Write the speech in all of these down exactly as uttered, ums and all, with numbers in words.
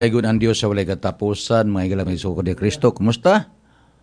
Aygon ang Diyos sa walay katapusan, mga igalang may suko ni Kristo. Kumusta?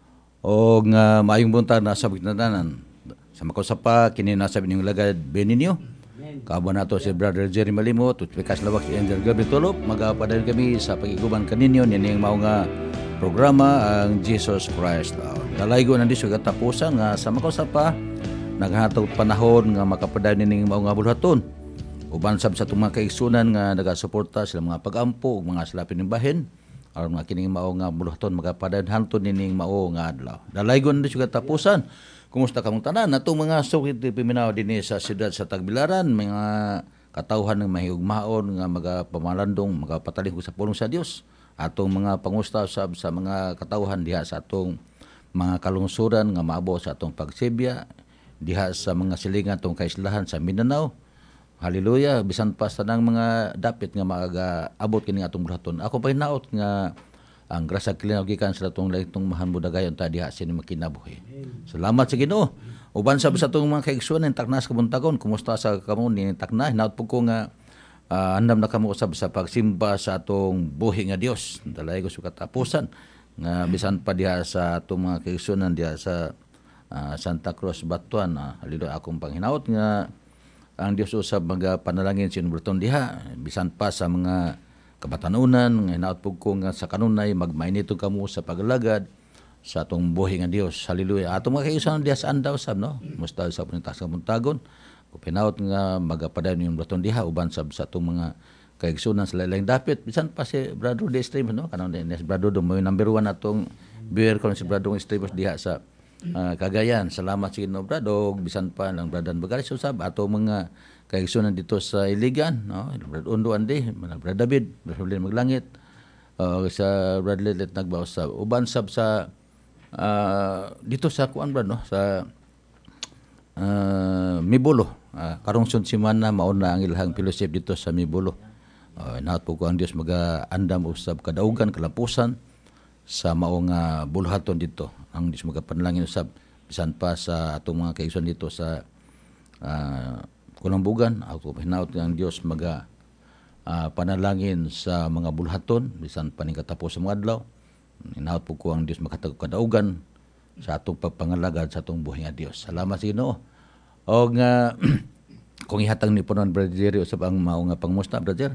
O nga maayong buntag na sabik na tanan. Sa makosapa, kini nasabi niyong lagad beninyo. Kaabo na to si Brother Jerry Malimo, tutwikas lawak si Angel Gabriel Tulop. Mag-apadal kami sa pag-iguban kaninyo, nining mao nga programa ang Jesus Christ. Dalaygo na Diyos sa katapusan nga sa makosapa, naghatag panahon nga makapadal nining mao nga bulhaton. Uban sab sa itong mga kaigsunan nga nagasuporta sila mga pag-ampo ug mga salapin ng bahin aron mga kining mao nga buluhaton magapadadhanton nining mao nga adlaw. Dalaygon din sa katapusan. Kumusta kamong tanan? Natong mga sukid piminaw dinhi sa siyudad sa Tagbilaran, mga katawhan ng mahigugmaon nga magapamalandong magapatalihog sa pulong sa Dios. Atong mga pangusta sab sa mga katawhan diha sa atong mga kalungsuran nga maabot sa atong pagsibya diha sa mga silingan atong kaislahan sa Mindanao. Hallelujah, bisan pa sa nang mga dapit nga mag-abot kini atong bulaton. Ako pa hinaot nga ang grasya kilinaw gikan sa atong laytong mahan budagayon ta diha sini makinabuhi. Salamat sa Ginoo. Uban sa sa atong mga kaigsunan taknas kabuntagon, kumusta sa kamo ni takna? Hinaot po ko nga uh, andam na kamo usab sa pagsimba sa atong buhi nga Dios. Dalay ko sa katapusan nga bisan pa diha sa atong mga kaigsunan diha sa uh, Santa Cruz Batuan. Uh, hallelujah, akong panghinaot nga ang Diyos usab mga panalangin sinubruton diha bisan pa sa mga kabatanunan nga hinaot pug ko nga sa kanunay magmainito kamo sa paglagad sa atong buhi nga Dios. Hallelujah. Atong mga kaigsunan diha sa andaw sab no. Musta sa puntas sa muntagon. Ko pinaot nga magapadayon yung bruton diha uban sab sa atong mga kaigsunan sa lain dapit bisan pa si Brother de Stream no. Kanon ni Brother do mo number one atong viewer kon si Brother Stream diha sa Uh, Cagayan. Salamat sa Ginoo Brado, bisan pa ng Bradan Bagaris usab ato mga kaigsunan dito sa Iligan, no? Brad Undo andi, Brad David, Brad Maglangit. Uh, sa Brad Lelet nagbaw sa uban sab sa uh, dito sa kuan brad no, sa uh, Mibulo. Uh, karong sun semana mao na ang ilahang fellowship dito sa Mibulo. Uh, nahat po ko ang Dios maga-andam usab kadaugan kalampusan sa mao nga bulhaton dito. Ang Diyos magapanalangin usab bisan pa sa atong mga kaigsunan dito sa uh, Kulambugan. Ako hinaot ang Diyos maga uh, panalangin sa mga bulhaton bisan pa ning katapos sa mga adlaw. Hinaot po ko ang Diyos makatag kadaugan sa atong pagpangalagad sa atong buhi nga Dios. Salamat sa Ginoo. Og nga uh, kung ihatag ni punon Brother Jerry usab ang mao nga pangmusta brother.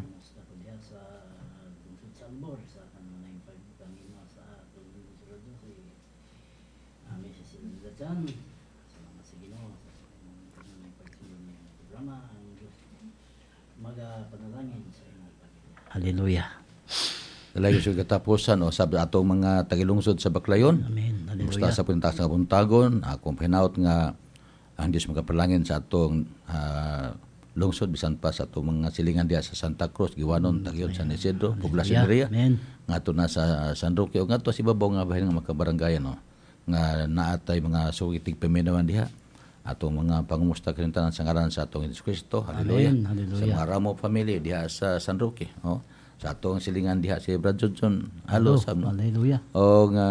Salamat sa Ginoo sa pagsunod ng programa ang Diyos magapanalangin sa imong Panginoon. Hallelujah. Dalay sa katapusan o sa atong mga tagilungsod sa Baclayon. Amen. Hallelujah. Musta sa puntas nga buntagon, akong hinaot nga ang Dios magapalangin sa atong uh, lungsod bisan pa sa atong mga silingan diha sa Santa Cruz, Giwanon, Tagyon, San Isidro, Poblacion area. Ngadto na sa San Roque o ngadto si babaw nga bahin nga makabaranggayan no. Nga naatay mga sugitig paminawan diha atong mga pangumusta kintanan sa ngaran sa atong Hesus Kristo. Hallelujah. Amen. Hallelujah. Sa mga Ramo family diha sa San Roque, oh. Sa atong silingan diha si Brad Johnson. Hello, sab no. Hallelujah. O nga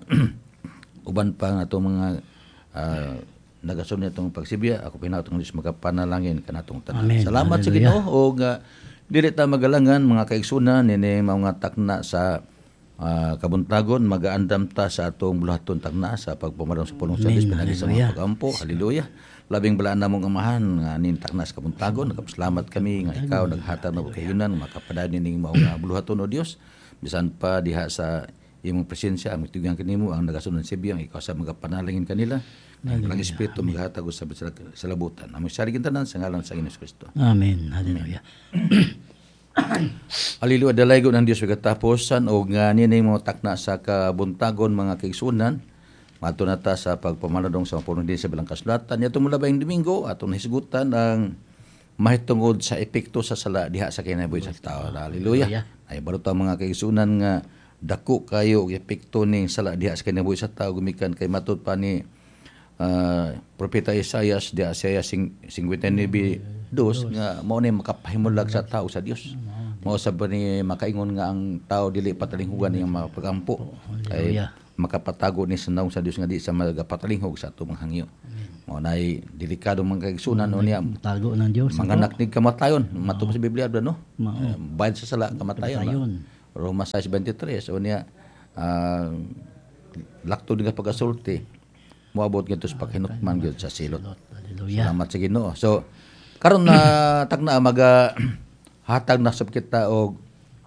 uban pa nga atong mga uh, nagasunod atong pagsibya, ako pinaot ang Dios magapanalangin kanatong tanan. Amen. Salamat Hallelujah. sa Ginoo o nga dili ta magalangan mga kaigsunan nini mga takna sa Uh, kabuntagon magaandam ta sa atong buluhaton tagna sa pagpamarong sa pulong sa Dios pinagi sa mga pagampo. Hallelujah. Labing balaan namong amahan nga nin takna sa kabuntagon. Nagpasalamat kami nga ikaw naghatag na kayunan makapadayon ning mao nga buluhaton o Dios bisan pa diha sa imong presensya ang mitugang kanimo ang nagasunod sa biyang ikaw sa magapanalangin kanila. Ang lang espiritu maghatag sa sa labutan. Among sarigin tanan sa ngalan sa Hesus Kristo. Amen. Hallelujah. Hallelujah, dalaygo ng Diyos katapusan o nga ninay mga takna sa kabuntagon mga kaigsunan. Mato na ta sa pagpamaladong sa puno din sa bilang kasulatan. Ito mula ba yung Domingo, atong hisgutan ang mahitungod sa epekto sa sala diha sa kinabuhi sa tao. Hallelujah. Ay baruta mga kaigsunan nga dako kayo epekto ning sala diha sa kinabuhi sa tao gumikan kay matud pa ni uh, Propeta Isaias diha sa fifty-nine dos nga mao ni makapahimulag sa tao sa Dios. Mao sab ni makaingon nga ang tao dili patalinghugan niyang mapagampo. Kay makapatago ni sunaw sa Dios nga di sa magapatalinghog sa atong mga hangyo. Mao nay delikado man kaigsunan o niya tago ng Dios. Manganak ni kamatayon matubos sa Biblia no. Bayad sa sala kamatayon. Roma six twenty-three so niya uh, lakto din ka pag-asulti moabot gyud sa paghinukman gyud sa silot. Hallelujah. Salamat sa Ginoo. So karon na tagna maga hatag na sab kita og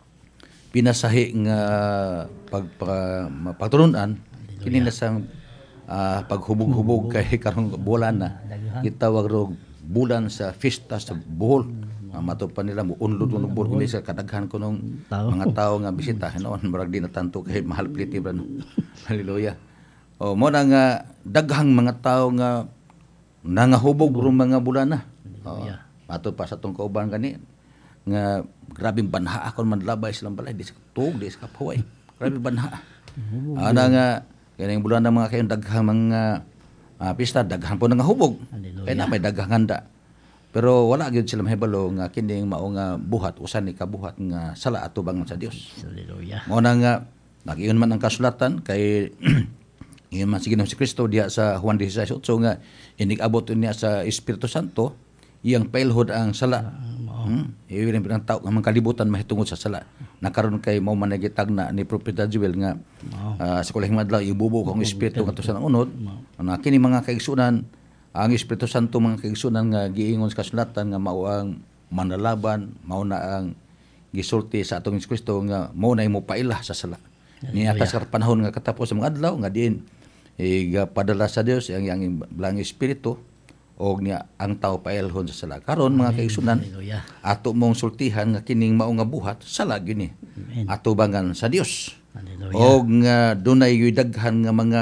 pinasahi nga pag pagturunan kini na sang uh, paghubog-hubog kay karong bulan na gitawag ro bulan sa fiesta sa Bohol. Uh, mato pa nila mo unlod unlod buhol kini sa kadaghan ko nung mga tao nga bisita hinuon murag di natanto kay mahal pliti bra. Hallelujah. O mo na nga daghang mga tao nga nangahubog ro mga bulan na. O, mato pa sa tong kauban gani nga grabing banha akon man labay silang balay di sa tug di sa kapaway. Grabe banha. Ana nga kini bulan na mga kayon daghang mga uh, pista daghang po nangahubog. Kaya na may daghang handa. Pero wala gyud sila mahibalo nga kining mao nga buhat usan ni kabuhat nga sala atubangan sa Dios. Hallelujah. Mao na nga nagiyon man ang kasulatan kay iyon man si Ginoong si Kristo diha sa Juan sixteen eight nga inig-abot niya sa Espiritu Santo iyang pailhod ang sala. Hmm, iyon ang tao nga kalibutan mahitungod sa sala. Nakaron kay mao man nagitagna ni Propeta Joel nga uh, sa kulihing madlaw ibubo kang espiritu ngadto sa unod. Ana kini mga kaigsunan ang Espiritu Santo mga kaigsunan nga giingon sa kasulatan nga mao ang manlalaban, mao na ang gisulti sa atong Kristo nga mao na imo paila sa sala. Niya kas panahon nga katapos sa mga adlaw nga diin igadala sa Dios ang yang blang espiritu og niya ang tao pailhon sa sala. Karon mga kaigsunan ato mong sultihan nga kining mao nga buhat sala gini. Ato bangan sa Dios. Og nga dunay daghan nga mga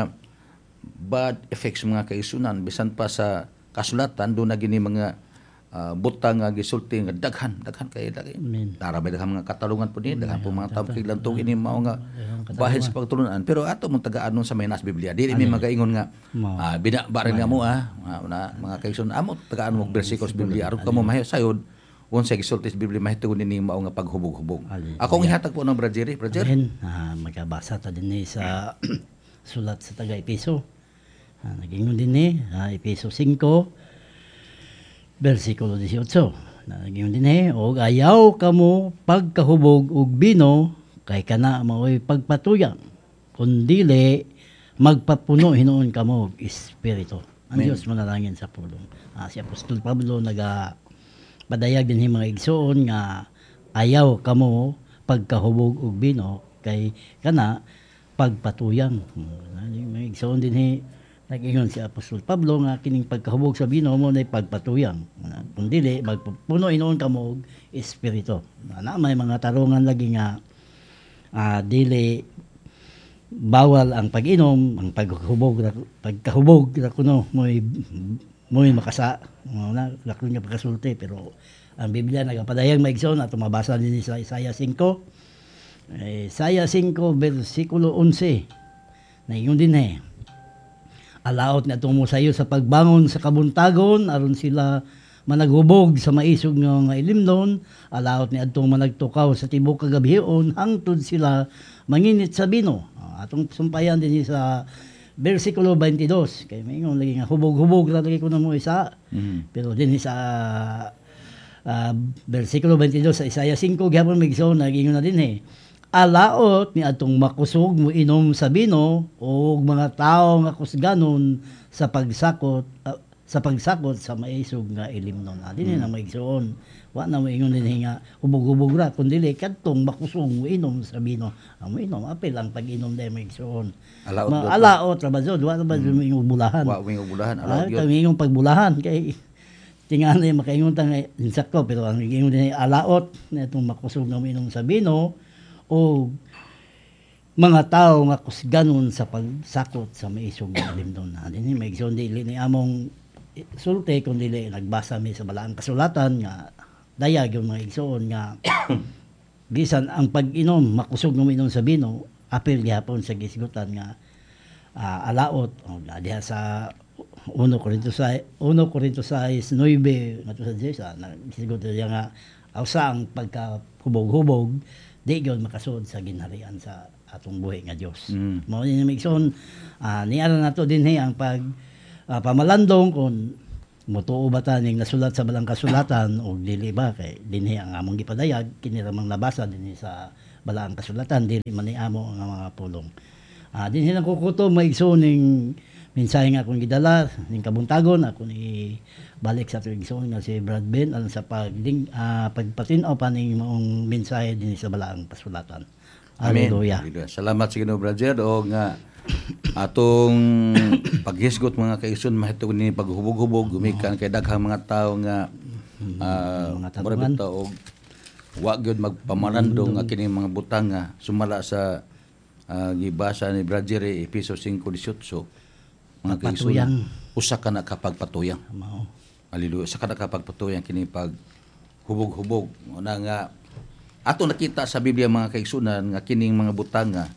bad effects mga kaigsunan bisan pa sa kasulatan do na gini mga uh, butang nga gisulti nga daghan daghan kay daghan darabay daghan mga katalungan po ni daghan po mga tawo kiglantong ini mao nga bahin sa pagtulunan pero ato mong tagaan sa may nas Biblia dili mi magaingon nga uh, binaba rin nga mo ah na mga kaigsunan amo tagaan mo bersikulo sa Biblia aron kamo mahayod unsa gisulti sa Biblia mahitungod ni mao nga paghubog-hubog. Akong ihatag po ng Brajeri Brajer ah magabasa ta dinhi sa sulat sa taga-Epeso. Ah, nagingon din ni ah, Epeso five versikulo eighteen. Nagingon din ni og ayaw kamo pagkahubog og bino kay kana mao'y pagpatuyang kundili magpapuno hinuon kamo og espiritu. Ang Dios manalangin sa pulong. Ah, si Apostol Pablo naga padayag din hi mga igsoon nga ayaw kamo pagkahubog og bino kay kana pagpatuyang. Mga igsoon din hi nag-ingon si Apostol Pablo nga kining pagkahubog sa bino mo na pagpatuyang. Kung dili, magpuno inoon ka mo espiritu. Na may mga tarungan lagi nga uh, dili bawal ang pag-inom, ang paghubog, pagkahubog na kuno mo'y mo'y makasa. Na, lakon nga pagkasulti. Pero ang Biblia nagapadayang maigsoon at mabasa din sa Isaiah five. Eh, Isaiah five, versikulo eleven. Naingon din eh. Alaot na itong musayo sa pagbangon sa kabuntagon, aron sila managhubog sa maisog nga ilimnon, alaot ni atong managtukaw sa tibok kagabion, hangtod sila manginit sa bino. Uh, atong sumpayan din sa versikulo twenty-two, kay may lagi nga hubog-hubog lagi ko na mo isa, mm-hmm. Pero din sa uh, versikulo twenty-two sa Isaiah five, gihapon may igsoon, nag-ingon na din eh, alaot ni atong makusog mo inom sa bino o mga tao nga kusganon sa pagsakot uh, sa pagsakot sa maisog nga ilimnon. Ah, dinhi na maigsoon. Wa na mo ingon dinhi nga hubog-hubog ra kun dili kadtong makusog mo inom sa bino. Ah, mo inom apil ang pag-inom dai maigsoon. Alaot Ma, alaot ra ba jud wa ba jud mm. ingong bulahan. Wa ingong bulahan alaot gyud. Ah, ingong pagbulahan kay tingali makaingon ta nga insakto pero ang ingon dinhi alaot na itong makusog nga mo inom sa bino o mga tao nga kusganon sa pagsakot sa maisog nga limnon. Dinhi maigsoon dili ni among sulti kun dili nagbasa mi sa balaang kasulatan nga dayag yung mga igsoon nga bisan ang pag-inom makusog nga inom sa bino apil gihapon sa gisgutan nga uh, alaot o diha sa one Corintios nine ngadto sa Dios nagisgot diya nga ausa ang pagkahubog-hubog di gyud makasud sa ginharian sa atong buhi nga Dios. Mm. Mao ni migson uh, niara nato dinhi ang pag uh, pamalandong kun motuo ba ta ning nasulat sa balang kasulatan o dili ba kay dinhi ang among gipadayag kini ramang nabasa dinhi sa balaang kasulatan dili man ni amo nga mga pulong. Ah din silang kukuto maigsoon ning mensahe nga akong gidala ning kabuntagon ako ni balik sa tuig igsoon nga si Brad Ben alang sa pagding ah, pagpatin-aw pa ning maong mensahe din sa balaang kasulatan. Amen. Hallelujah. Hallelujah. Salamat sa Ginoo brother o nga atong paghisgot mga kaigsoon mahitog ni paghubog-hubog gumikan kay daghang mga tawo nga ah, Mga mura tanungan. bitaw og wa gyud magpamarandong nga kini mga butang nga sumala sa ah, gibasa ni brother Efeso five eighteen mga Pagpatuyang. kaigsoon usa ka na kapagpatuyang. Mao. Hallelujah. Sa kada kapagpatuyang kini pag hubog-hubog una nga ato nakita sa Biblia mga kaigsunan nga kining mga butang nga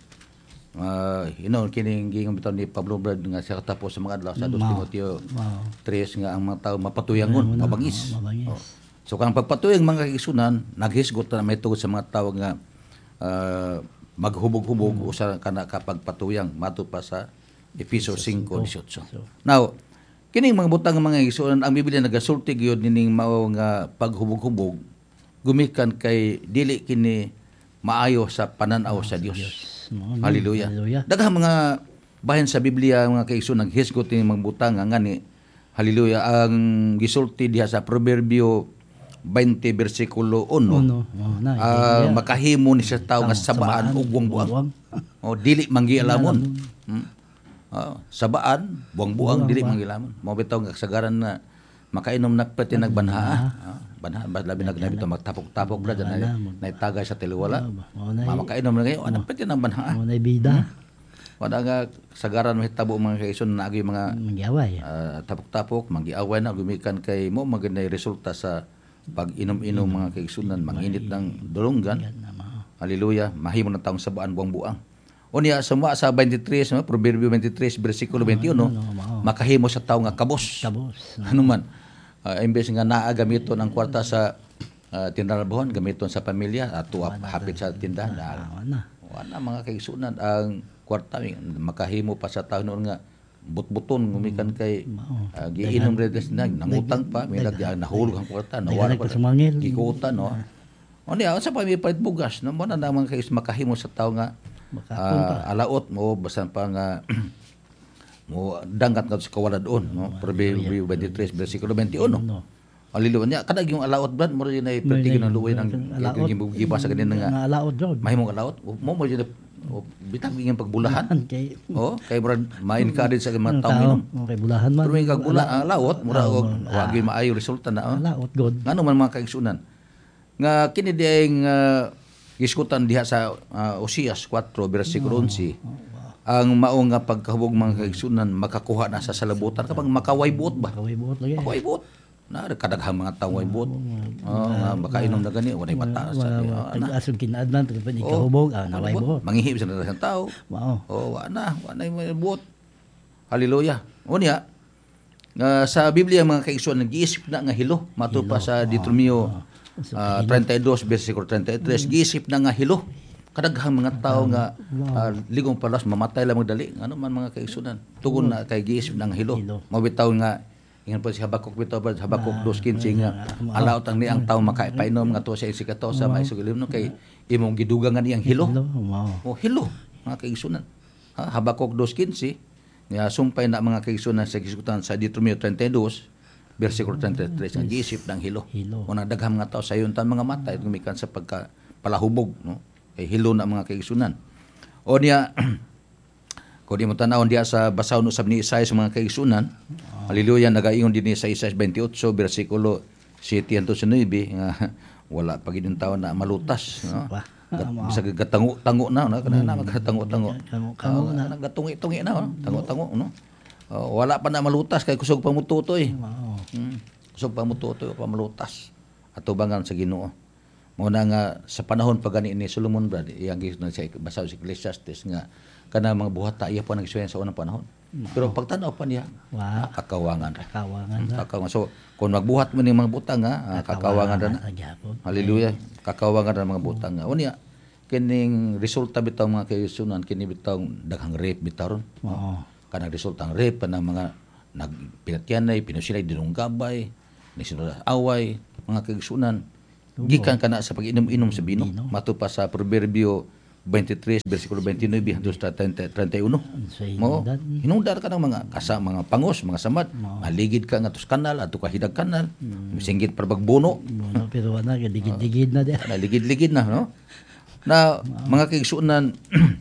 uh, you know kining gingon bitaw ni Pablo Brad nga siya katapos sa mga adlaw sa Dos Mao. Timoteo Mao. three nga ang mga tawo mapatuyangon, Mao na. mabangis. Oo, mabangis. Oh. So kang pagpatuyang mga kaigsunan naghisgot na may tugod sa mga tawo nga uh, maghubog-hubog Hmm. usa kana kapagpatuyang matud pa sa Efeso five eighteen. So, Now, kining mga butang nga mga igsuon ang Biblia nagasulti gyud nining mao nga paghubog-hubog gumikan kay dili kini maayo sa pananaw sa Dios. Mao na. Hallelujah. Hallelujah. Daghang mga bahin sa Biblia mga kaigsuon naghisgot ni mga butang nga ngani. Hallelujah. Ang gisulti diha sa Proverbio twenty versikulo one. Uno. Mao na. Ah, Hallelujah. makahimo ni sa tawo nga sabaan Sabaan, ug buwang-buwang. buwang-buwang. O dili manggialamon. Hmm? Ah, sabaan, buwang-buwang dili manggialamon. Mao bitaw nga kasagaran na makainom na pati nagbanha. Ah, banha ba labi nag bitaw magtapok-tapok brad na naitagay sa tiliwala. Mao na. Makainom na kayo, ano pati nang banha. Mao na bida. Wala nga kasagaran mahitabo mga kaison na agi mga Magyaway. ah, tapok-tapok, manggiaway na gumikan kay mo maganda resulta sa pag-inom-inom mga kaigsunan, manginit ng dulunggan. Yan na mao. Hallelujah. Mahimo na taong sabaan buang-buang. O niya, sumwa sa twenty-three, no? Proverbio twenty-three, versikulo twenty-one, ano, mao. makahimo sa tao nga kabos. Kabos. Ano man. Uh, imbes nga naa gamiton ang kwarta sa uh, tindahan, gamiton sa pamilya, ato uh, hapit sa tindahan. Mao na. Wala mga kaigsunan ang kwarta makahimo pa sa tao noon nga but-buton gumikan kay uh, giinom redes na nangutang pa may nag nahulog ang kwarta nawala pa Nagpasumangil. gikutan no. O niya sa pa may palit bugas no mo na naman kay makahimo sa tao nga Makapon pa. ah, alaot mo basan pa nga mo dangkat nga sa kawala doon no Proverbio twenty-three versikulo twenty-one no. No. Hallelujah. Niya kadag yung alaot brad mo rin ay pertigin ng luway ng Alaot. gibasa kanina nga Nga alaot jud. mahimong alaot mo mo rin bitang yung pagbulahan. Kay Oh, kay brad ma-encourage sa mga ang tao tao. minom. Okay, bulahan man. Pero may kagbula ah, lawot mura Oo, og ah. wagi maayo resulta na. Oh. Alaot god. Ngano man mga kaigsunan. Nga kini diay nga giskutan diha sa uh, Osias four versikulo eleven. Ang mao nga pagkahubog mga kaigsunan makakuha na sa salabutan kapag makaway buot ba? Kaway buot lagi. Makaway buot. Na kadaghang mga tawo way buot. Oh, nga makainom na gani walay bata sa oh, na. Pag-asog kinadlan pag ikahubog ah naway buot. Mangihip sa daghang tawo. Mao. Oh, wa na, wa na may buot. Hallelujah. Unya, nga sa Biblia mga kaigsuan nag-iisip na nga hilo matud pa sa Deuteronomio uh, thirty-two versikulo thirty-three giisip na nga hilo. Kadaghang mga tao nga uh, ligong palas mamatay lang magdali. Ano man mga kaigsunan. Tugon na kay giisip na nga hilo. Hilo. Mabitaw nga ingon pa si Habakuk bitaw ba Habakuk two fifteen nga alaot ang ni ang tawo makainom nga to sa isikato sa may sugilim no kay imong gidugangan iyang hilo. Hilo. Mao. O hilo mga kaigsunan. Ha, Habakuk two fifteen nga sumpay na mga kaigsunan sa gisgutan sa Deuteronomio thirty-two versikulo thirty-three nga giisip ng hilo. Hilo. Kung daghang mga tao sa yuntan mga matay gumikan sa pagka palahubog no. Kay hilo na mga kaigsunan. O niya kung di mo tanawon diya sa basahon usab ni Isaiah sa mga kaigsunan. Hallelujah, nagaingon din ni sa Isaiah twenty-eight versikulo seven hangtod nine nga wala pa gid tawo na malutas no. Wah. Gat- Bisa gatango-tango na no kana na magatango-tango. Tango-tango na nagatungi-tungi na no. Tango-tango no. Oh, wala pa na malutas kay kusog pa mututoy. Mao. Hmm. Kusog pa mututoy pa malutas. Atubangan sa Ginoo. Mo na nga sa panahon pa gani ni Solomon brad iyang gisna sa basa sa Ecclesiastes nga kana mga buhata iya pa nag-experience sa unang panahon. Pero pagtanaw pa niya Wa. kakawangan ra. Kawangan ra. Kakawangan. So kung magbuhat mo ni mga butang nga ah, kakawangan ra na. sa gyapon. Hallelujah. Kakawangan ra mga butang nga. Unya kining resulta bitaw mga kaigsunan kini bitaw daghang rape bitaw ron. Mao. Kanang resulta ng rape ng mga nagpinatyanay, pinusilay dinunggabay, nisinula away, mga kaigsunan. Gikan kana sa pag-inom-inom sa bino. Bino. Mato pa sa Proverbio twenty-three versikulo twenty-nine hangtod sa thirty-one. Sa Mo hinungdan. hinungdan ka ng mga kasa mga pangos, mga samad, maligid ka nga tos kanal ato ka hidag kanal. Singgit para bagbono. Mono, pero wala, digid-digid na diya. Na ligid-ligid na, no? Na mga kaigsuonan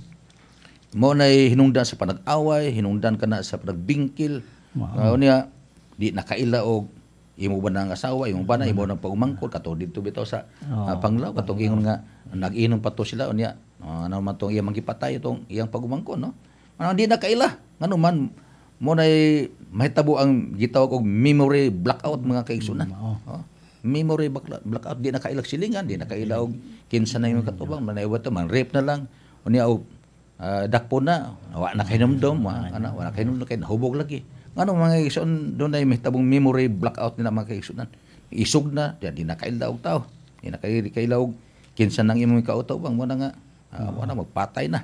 mo na hinungdan sa panag-away, hinungdan ka na sa panagbingkil. Mao niya di nakaila og imo ba nang asawa, imo ba na imo nang pagumangkol kato dito bitaw sa uh, panglaw katong ingon nga nag-inom pa to sila unya uh, ano man tong iyang magipatay itong iyang pagumangkol, no? Ano di nakaila ngano man mo na mahitabo ang gitawag og memory blackout mga kaigsuonan. Oh. Memory blackout di nakailag silingan, di nakaila og kinsa na imong katubang manaywa to man rape na lang unya og uh, dakpo na wa na kahinomdom wa ana wa na kahinomdom kay hubog lagi. Ano mga kaigsuonan doon ay mahtabong memory blackout nila mga kaigsuonan. Isog na, di nakaila og tao. Di nakaila og kinsa nang imong kautawang mo na nga uh, mo na magpatay na.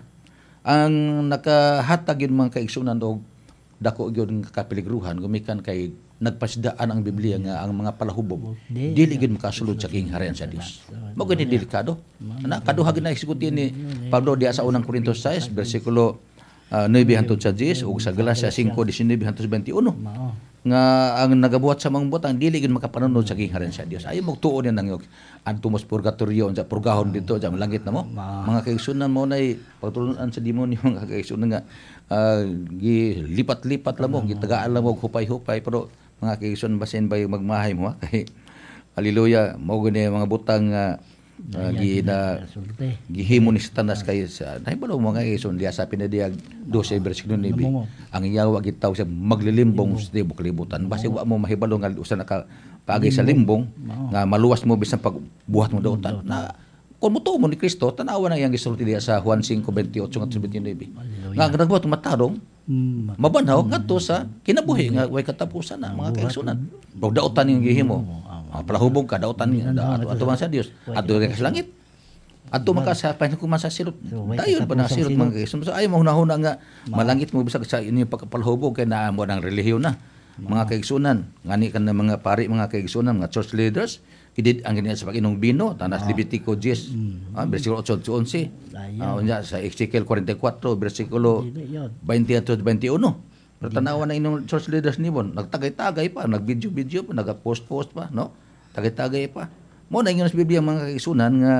Ang nakahatag yun mga kaigsuonan og dako gyud nga kapiligruhan gumikan kay nagpasidaan ang Biblia nga ang mga palahubog dili gid makasulod sa kingharian sa Dios. Mao gid delikado. Ana kaduha gid na isiguti ni Pablo diya sa unang Korintos six bersikulo uh, nine hangtod sa ten ug sa Galacia five nineteen hangtod sa twenty-one nga ang nagabuhat sa mga butang dili gid makapanunod sa kingharian sa Dios. Ay mo tuon yan nang antumos purgatorio sa purgahon dito sa langit na mo. Mga kaigsuonan mo nay pagtulunan sa demonyo mga kaigsuonan nga uh, gilipat-lipat lang mo, gitagaan lang mo hupay-hupay pero mga kaigsuonan basin ba magmahay mo ha? Kay haleluya mao gani mga butang uh, uh, gi na gihimo ni Satanas kay sa nahibalo mga kaigsuonan diya sa pinadiag twelve bersikulo nine ang iyawa gitaw siya maglilimbong sa tibok libutan basi wa mo mahibalo nga usa naka paagi sa limbong nga maluwas mo bisan pagbuhat mo daw na kung mutuo mo ni Kristo tanawa na iyang gisulti diya sa Juan five twenty-eight hangtod twenty-nine nga nagbuhat matarong mabanaw ngadto sa kinabuhi nga way katapusan na mga kaigsuonan. Pag daotan ning gihimo, palahubog ka daotan ni ato man sa Dios, adto ka sa langit. Adto man ka sa panhukuman sa sirot. Dayon pa na sirot mga kaigsuonan. So ay mo hunahuna nga malangit mo bisag sa inyong pagpalahubog kay naa mo nang relihiyon na. Mga kaigsuonan, ngani kan mga pari mga kaigsuonan, mga church leaders, kidid ang ganyan sa pag-inom bino, tanas Levitico ten, ah, bersikulo eight to eleven. Ah, unya sa Ezekiel forty-four, bersikulo twenty to twenty-one. Pero tanawan na inyong church leaders ni bon, nagtagay-tagay pa, nag-video-video pa, nag-post-post pa, no? Tagay-tagay pa. Mo na ingon sa Biblia mga kaigsuonan nga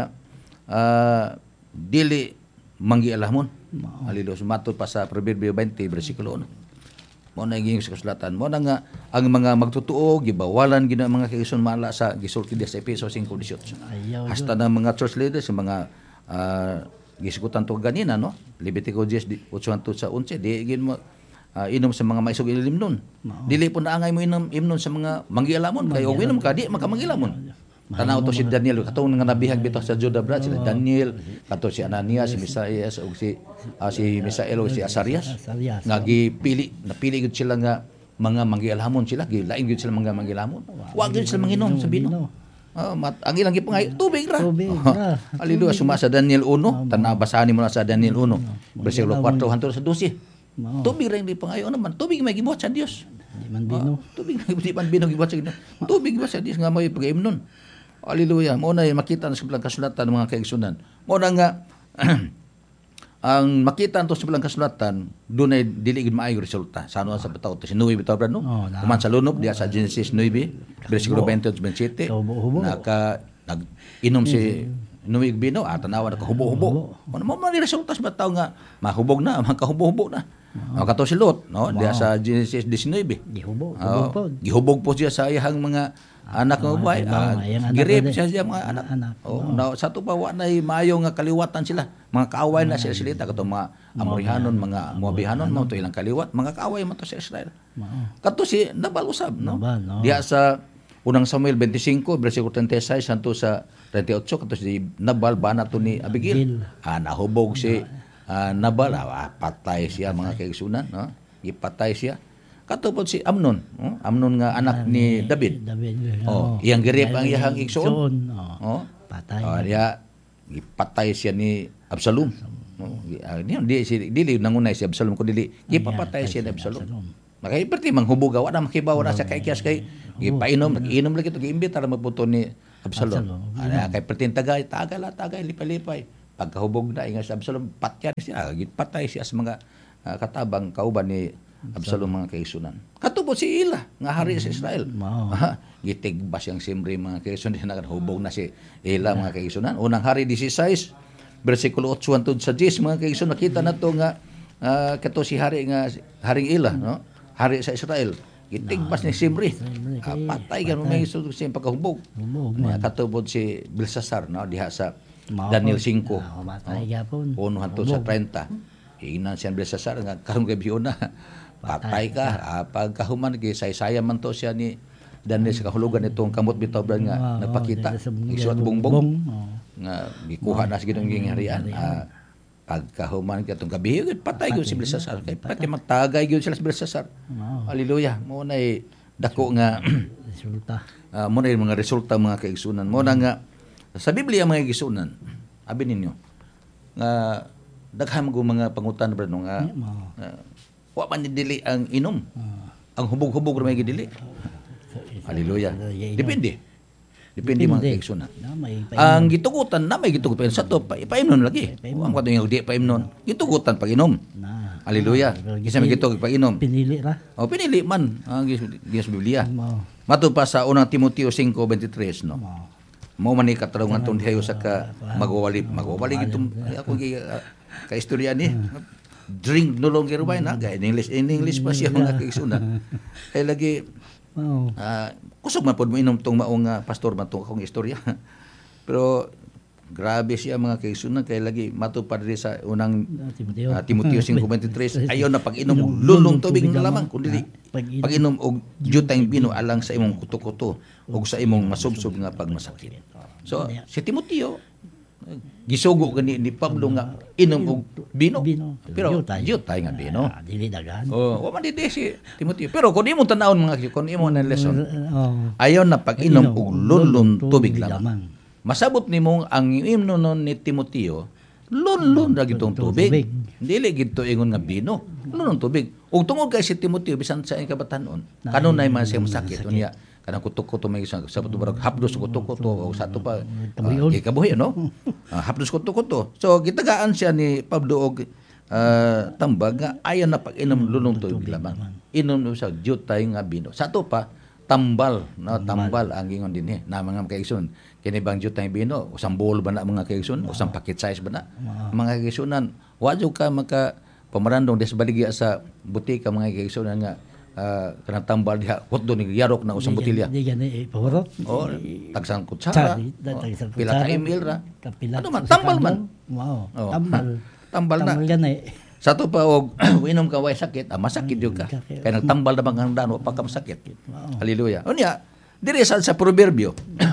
uh, dili manggialahmon. Haleluya, sumatud pa sa Proverbio twenty bersikulo one. Mo na giyong sa kasulatan mo na nga ang mga magtutuo gibawalan gid ang mga kaigsuonan mala sa gisulti sa Efeso five eighteen. Hasta na mga church leaders mga uh, gisigutan to ganina no Levitico ten eight sa eleven di gid mo uh, inom sa mga maisog ilim nun. Dili po naangay mo inom imnon sa mga manggialamon kay og inom ka di makamanggialamon. Tanaw to si Daniel katong nga nabihag bitaw sa Juda brad sila Daniel kato si Ananias si Misaias ug si uh, si Misael ug si Asarias nga gipili napili gid sila nga mga manggialamon sila gilain gid sila mga manggialamon wa gid sila manginom sa bino. Oh, mat ang ilang gipangay tubig ra. Tubig ra. Haleluya suma sa Daniel one tanaw basahan mo na sa Daniel one bersikulo four hangtod sa twelve. Tubig ra hindi pangayo naman tubig may gibuhat sa Dios. Di man bino. Tubig di man bino gibuhat sa Dios. Tubig ba sa Dios nga may pag-imnon. Haleluya. Mo na makita sa bilang kasulatan ng mga kaigsuonan. Mo na nga ang makita to sa bilang kasulatan dunay dili gid maayo resulta. Sa ano sa bitaw to si Noe bitaw brad no. Kuman sa lunop diya sa Genesis nine bersikulo twenty to twenty-seven. Naka nag-inom si Noe og bino at tanawa na kahubo-hubo. Ano mo man resulta sa bitaw nga mahubog na, makahubo-hubo na. Oh. Kato si Lot no diya sa Genesis nineteen. Gihubog. Oh, gihubog po siya sa iyang mga anak ng babae, uh, girip siya siya mga anak. anak. Oh, no. Sa ito pa, wanay maayo nga kaliwatan sila. Mga kaaway na sa Israelita, kato mga Amorihanon, mga Moabihanon, mga ito ilang kaliwat, mga kaaway man to sa Israel. Kato si Nabal usab, no? Diya sa unang Samuel twenty-five, bersikulo thirty-six, santo sa thirty-eight, kato si Nabal, bana to ni Abigail. Ah, nahubog si uh, Nabal, ah, patay siya mga kaigsuonan, no? Ipatay siya. Katupod si Amnon, oh? Amnon nga anak ni David. David. Oh, iyang girip ang iyang igsoon. Oh, patay. Oh, diya gipatay siya ni Absalom. Oh, di si dili nangunay si Absalom ko dili gipapatay siya ni Absalom. Makay perti manghubuga wa na makibaw na sa kay kiyas kay gipainom, nagiinom lagi to giimbita ra magputo ni Absalom. Absalom. Ano, kay pertin tagay, tagay la, tagay, lipay-lipay. Pagkahubog na, ingas Absalom, patyan siya. Patay siya sa mga uh, katabang kauban ni Absalom mga kaigsunan. Katubot si Ila, nga hari sa Israel. Wow. Gitigbas yung Simri mga kaigsunan, hubog na si Ila mga kaigsunan. Unang hari sixteen, versikulo eight hangtod sa ten mga kaigsunan, nakita na to nga uh, kato si hari nga haring Ila, no? Hari sa Israel. Gitigbas ni Simri. Uh, patay ganun may isulog siya pagkahubog. Uh, katubod si Belsasar, no? Diha sa Daniel five. Ah, matay gyapon. Uno hangtod sa thirty. Iinan siya Belsasar nga karon kay biuna. Patay ka. Uh, pagkahuman kay say-saya man to siya ni Daniel sa kahulugan nitong kamot bitaw brad nga Wow, nagpakita. dito sa Isuat bungbong. bongbong. Oh. Nga gikuha na sa ginong gingharian. Uh, pagkahuman katong gabi gyud patay gyud si Belsasar. Kay patay magtagay gyud sila sa Belsasar. Wow. Hallelujah. Mo na dako nga Resulta. uh, mo na yung mga resulta mga kaigsunan. Mo na nga sa Biblia mga kaigsunan. Abi ninyo nga daghan mo mga pangutan bro no nga Mao. uh, wa man ni dili ang inom. Ah. Ang hubog-hubog ra may gidili. Hallelujah. Depende. Depende mga kaigsunan. Na may Ang gitugutan na may gitugutan sa to pa ipaimnon lagi. Ipaimnon. Ang kadto yung di paimnon. Gitugutan pag inom. na. Hallelujah. Isa may gitug pag inom. Pinili ra. O pinili man ang gis Biblia. Mao. Matud pa sa unang Timoteo five twenty-three no. Mao. Mo man ni katarungan tong dihayo sa ka magwawali magwawali gitum ako gi uh, ka istorya ni. Drink no longer wine na in English in English pa siya mga kaigsunan. Kay lagi Mao. ah, kusog man pod mo inom tong maong uh, pastor man tong akong istorya. Pero grabe siya mga kaigsunan kay lagi matupad diri sa unang Timoteo. uh, Timoteo five twenty-three ayaw na pag-inom og lulong tubig na lamang kundi pag-inom og jutang bino alang sa imong kuto-kuto ug sa imong masubsob nga pagmasakit. So si Timoteo gisugo gani ni Pablo nga inom og bino. Bino. Pero Jutay. jutay nga bino. Ah, dili dagan. Oh, wa man didi si Timoteo. Pero kung imo tan-awon mga kung imo na lesson, Oh. ayaw na pag-inom og lulong tubig tubig lamang. Masabot nimo ang imno nun ni Timoteo, lulong ra gitong tubig. Tubig. Dili gito ingon nga bino, lulong tubig. Ug tungod kay si Timoteo bisan sa iyang kabatanon, kanunay man siya masakit unya kanang kutok-kuto may isang sa barag hapdos kutok-kuto o sa to pa uh, ikabuhi no. Uh, hapdos kutok-kuto. So gitagaan siya ni Pablo og uh, tambag nga ayaw na pag-inom lulong tubig lamang. Inom no sa jutay nga bino. Sa to pa tambal no tambal ang ingon dinhi na mga kaigsoon kini bang jutay bino usang bowl ba na mga kaigsoon usang packet size ba na mga kaigsunan wa jud ka maka pamarandong des baligya sa butika mga kaigsunan nga uh, kanang tambal diha hotdo ni yarok na usang botilya Di gani pahurot. o tagsang kutsara Tsari, da- tagsang pila ka kutsara. ml ra Kapila. ano man tambal man Wow. Oh. Tambal. tambal na Tambal gani. sa to pa og inom ka way sakit ah, masakit jud ka Mm, kay nagtambal na bang hangdan wa pa ka masakit. Wow. Hallelujah. Unya diri sa, sa proverbio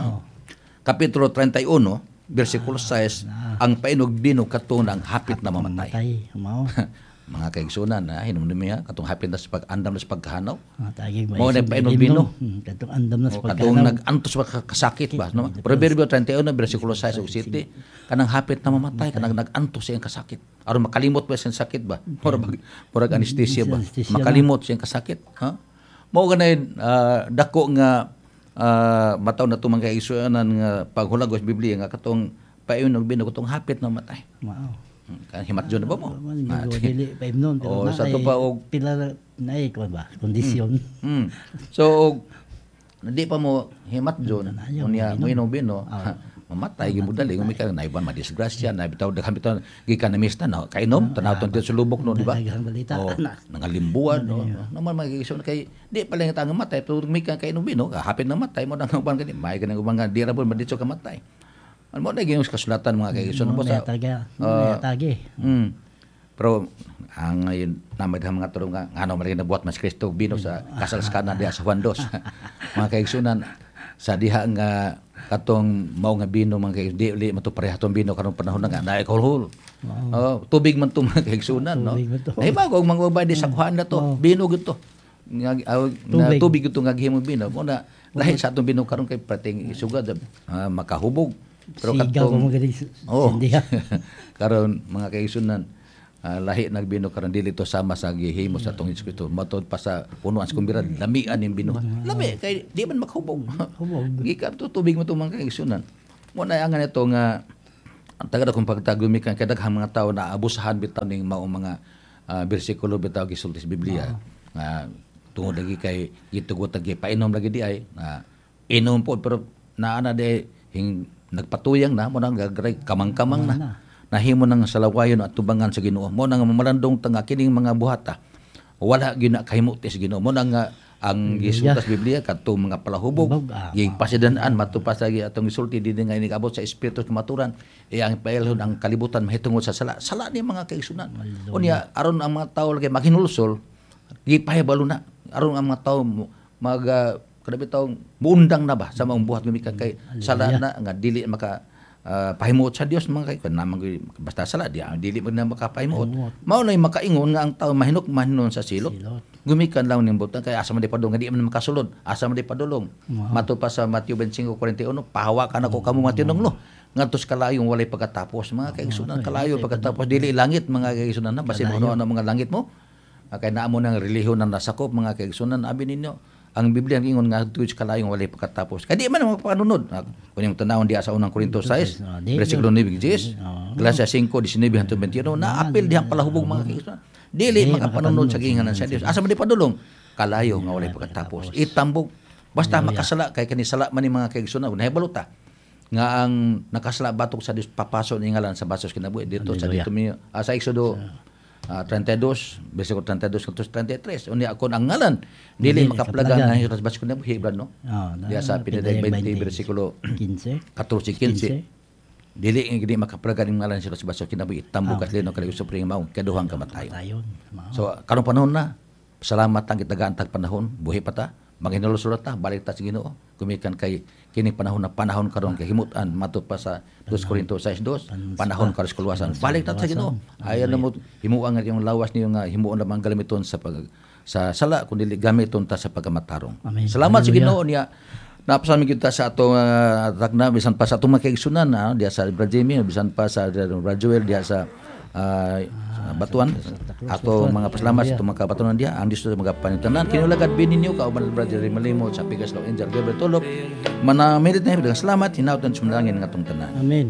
kapitulo thirty-one versikulo six ang painog bino katong ang hapit na mamatay. Matay. Mao. Mga kaigsunan na hinom niya katong hapit na sa pag-andam na sa pagkahanaw. Matay. Mao na painog bino. Katong andam na sa O katong pagkanaw. nag-antos ba ka- kasakit ba no? Proverbio thirty-one versikulo six ug siete kanang hapit na mamatay kanang nag-antos siyang kasakit aron makalimot ba siyang sakit ba mura bag murag anesthesia ba Anesthesia makalimot siyang kasakit ha mao ganay uh, dako nga uh, mataw na tumang kaigsunan nga paghulagos sa Biblia nga katong painog bino katong hapit na mamatay. Mao. Kan himat jud na ba mo? Man gawa dili pa imnon pero Oh, na sa to pa og pila na ay kon ba kondisyon. Mm. So, hindi pa mo himat John, Ayaw, unya mo inom bino, Ah. mamatay gyud mo dali kung ka na iban madisgrasya na bitaw daghang bitaw gikan na mista na kay inom tanaw ton sa lubok no di ba? Daghang balita. Oh, nangalimbuan no. Naman magigisyon kay di pala nga tang matay pero mikan kay inom bino, hapit na matay mo nang uban kani, may kanang uban nga di ra po maditso ka matay. Ano mo na gyud kasulatan mga kaigisyon po sa taga. Ah, Tagi. Mm. Pero ang ngayon naman ang mga turong nga ano man rin nabuhat mas Kristo bino sa kasalskanan diha sa Juan two. Mga kaigsunan sa diha nga katong mao nga bino mga kaigsunan di li mato pareha tong bino karong panahon nga na alcohol. Oh, tubig man to mga kaigsunan no. Tubig man to. Ay ba kung mga ubay di sa kuhan na to, bino gud to. Nga aw- na Tubig. tubig gud to nga gihimo bino. Mo na lahi sa atong bino karon kay prating isugad ah, makahubog. Pero Sigaw katong mo gali Oh. sindiha. Karon mga kaigsunan ah, lahi nagbino karon dili to sama sa gihimo sa atong Espiritu. Matod pa sa punuan sa kumbira lamian ning binuha. Lami kay di man makhubog. Hubog. Gikan to tubig mo to mga kaigsunan. Mo na angan ito nga ang tagad akong pagtagumikan kay daghang mga tawo na abusahan bitaw ning mao mga ah, bersikulo bitaw gisulti sa Biblia. Nga tungod lagi kay gitugot lagi painom lagi di ay na inom po pero naana de hing nagpatuyang na mo nang gagray kamang-kamang na. Nahimo nang salawayon at tubangan sa Ginoo. Mo nang mamalandong tanga kining mga buhata. Wala gyud na kahimot sa Ginoo. Mo nang nga ang gisultas Biblia kadto mga palahubog, Hubog, ah. yung pasidanaan matupas lagi atong gisulti dinhi nga inigabot sa espiritu kamaturan. E ang pailhon ang kalibutan mahitungod sa sala. Sala ni mga kaigsunan. Unya aron ang mga tawo lagi makinulsol, gipahibalo na aron ang mga tawo mag uh, kadabi tawo muundang na ba sa mga buhat gumikan kay sala na nga dili maka uh, pahimuot sa Dios mga kay kun namang basta sala di dili mo na makapahimuot. Mao na makaingon nga ang tawo mahinok mahinon sa silot. Silot. Gumikan lang ning butan kay asa man di padulong nga di man makasulod, asa man di padulong. Wow. Mato pa sa Mateo twenty-five forty-one, pahawakan ako kamo mga tinonglo. Ngadtos kalayong walay pagkatapos mga kaigsunan kalayo pagkatapos dili langit mga kaigsunan na basin mo ano mga langit mo. Kay naa mo nang relihiyon na nasakop mga kaigsunan abi ninyo. Ang Biblia ang ingon nga tuwid kalayong walay pagkatapos. Kay di man makapanunod. Kung yung tanawon diha sa unang Korinto six, bersikulo nine ten, Galacia five nineteen hangtod twenty-one, na apil dihang palahubog mga kaigsunan. Dili makapanunod sa ginganan sa Dios. Asa man di padulong? Kalayo nga walay pagkatapos. Itambok basta makasala kay kani sala man ni mga kaigsunan nahibaluta nga ang nakasala batok sa Dios papaso ni ngalan sa basos kinabuhi dito sa dito mi uh, sa Exodo uh, thirty-two bersikulo thirty-two hangtod thirty-three. Unya ako ang ngalan dili makaplagan nga sa basos kinabuhi Hebron no. Diya sa pinaday twenty bersikulo quince. fourteen quince. Dili gidi makapragan ng ngalan sila sa baso kinabuhi tambok at lino kay usop ring mao kaduhang kamatayon. Tayon. So karon panahon na salamat ang kitagaan tag panahon buhi pa ta manginulusulat ta balik ta sa Ginoo kumikan kay kini panahon na panahon karon kay himutan matud pa sa two Korinto six two panahon karon sa kuluwasan balik ta sa Ginoo ayan na mo himuan nga yung lawas niyo nga himuon lamang gamiton sa pag sa sala kun dili gamiton ta sa pagamatarong. Salamat sa Ginoo niya. Napasami kita sa atong uh, tagna bisan pa sa atong mga kaigsunan na diya sa Bradjemi bisan pa sa Radjoel diya sa uh, Batuan ato mga pasalamat sa itong mga kabatunan diya ang Dios sa mga panitanan kinulagad bininyo kauban Brother Malimo sa Pigas Law Angel Gabriel Tolop mana merit na dengan selamat hinautan sumanangin ng atong tanan. Amen.